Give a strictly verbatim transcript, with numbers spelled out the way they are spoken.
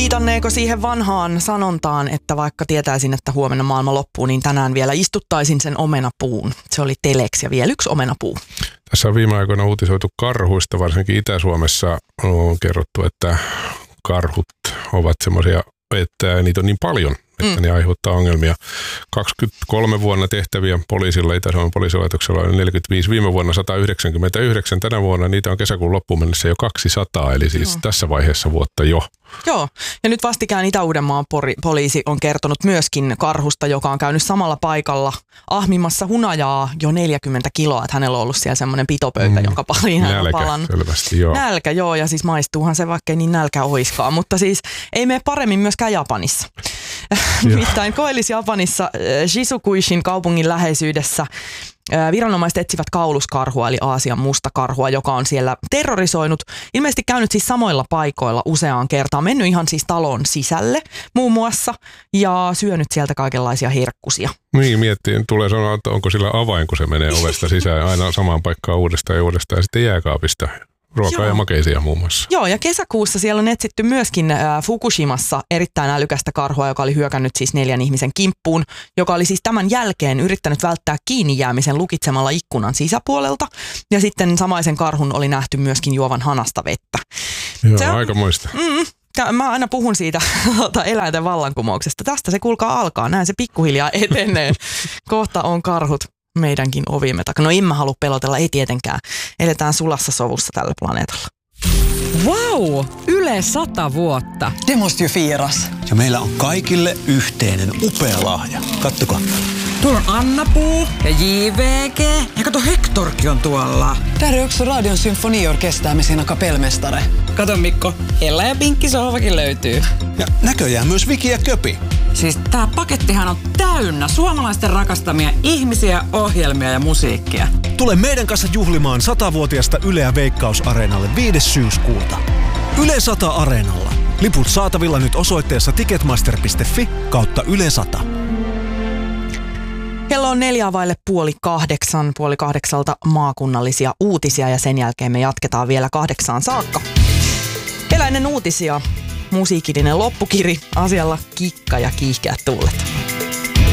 Viitanneeko siihen vanhaan sanontaan, että vaikka tietäisin, että huomenna maailma loppuu, niin tänään vielä istuttaisin sen omenapuun. Se oli Telex ja vielä yksi omenapuu. Tässä on viime aikoina uutisoitu karhuista, varsinkin Itä-Suomessa on kerrottu, että karhut ovat semmoisia, että niitä on niin paljon, että mm. ne aiheuttaa ongelmia. kaksikymmentäkolme vuonna tehtäviä poliisilla, Itä-Suomen poliisilaitoksella oli neljäkymmentäviisi, viime vuonna sata yhdeksänkymmentäyhdeksän, tänä vuonna niitä on kesäkuun loppuun mennessä jo kaksisataa, eli siis no. tässä vaiheessa vuotta jo. Joo, ja nyt vastikään Itä-Uudenmaan poliisi on kertonut myöskin karhusta, joka on käynyt samalla paikalla ahmimassa hunajaa jo neljäkymmentä kiloa, että hänellä on ollut siellä semmoinen pitopöytä, mm. jonka pariin hän on palannut. Nälkä, selvästi, joo. Nälkä, joo, ja siis maistuuhan se, vaikka ei niin nälkä oiskaan, mutta siis ei mene paremmin myöskään Japanissa. Nimittäin Koillis-Japanissa Shizukuishin kaupungin läheisyydessä viranomaiset etsivät kauluskarhua, eli Aasian mustakarhua, joka on siellä terrorisoinut. Ilmeisesti käynyt siis samoilla paikoilla useaan kertaan, mennyt ihan siis talon sisälle muun muassa ja syönyt sieltä kaikenlaisia herkkusia. Niin, miettii, tulee sanoa, että onko sillä avain, kun se menee ovesta sisään aina samaan paikkaan uudestaan ja uudestaan ja sitten jääkaapista. Ruokaa Joo. ja makeisia muun muassa. Joo, ja kesäkuussa siellä on etsitty myöskin äh, Fukushimassa erittäin älykästä karhua, joka oli hyökännyt siis neljän ihmisen kimppuun, joka oli siis tämän jälkeen yrittänyt välttää kiinni jäämisen lukitsemalla ikkunan sisäpuolelta. Ja sitten samaisen karhun oli nähty myöskin juovan hanasta vettä. Joo, se on, aikamoista. Mm, mä aina puhun siitä eläinten vallankumouksesta. Tästä se kuulkaa alkaa, näin se pikkuhiljaa etenee. Kohta on karhut meidänkin ovimme takana. No en mä halua pelotella, ei tietenkään. Eletään sulassa sovussa tällä planeetalla. Wow! Yle sata vuotta. Det måste ju firas. Ja meillä on kaikille yhteinen upea lahja. Kattokaa. Tuolla on Anna-Puu ja J V G. Ja kato, Hektorkin on tuolla. Där är också Radion symfoniorkester med sina kapellmästare. Kato Mikko, Ella ja Pinkki sohvakin löytyy. Ja näköjään myös Viki ja Köpi. Siis tää pakettihan on täynnä suomalaisten rakastamia ihmisiä, ohjelmia ja musiikkia. Tule meidän kanssa juhlimaan satavuotiaasta Yleä Veikkaus-areenalle viides syyskuuta. Yle sata Areenalla. Liput saatavilla nyt osoitteessa ticketmaster piste fi kautta Yle sata. Kello on neljä vaille puoli kahdeksan, puoli kahdeksalta maakunnallisia uutisia ja sen jälkeen me jatketaan vielä kahdeksaan saakka. Eläinen uutisia, musiikillinen loppukiri, asialla kikka ja kiihkeät tuulet.